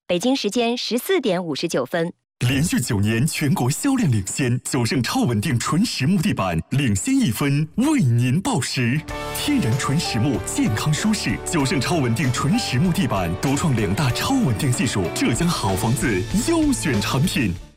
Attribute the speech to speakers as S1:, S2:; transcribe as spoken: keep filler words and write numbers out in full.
S1: 北京时间十四点五十九分。
S2: 连续九年全国销量领先，九盛超稳定纯实木地板领先一分，为您报时。天然纯实木，健康舒适，九盛超稳定纯实木地板独创两大超稳定技术，浙江好房子优选产品。